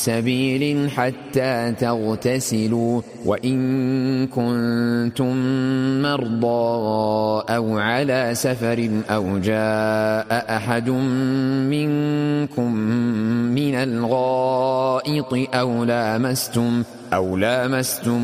سبيل حتى تغتسلوا وإن كنتم مرضى أو على سفر أو جاء أحد منكم من الغائط أو لامستم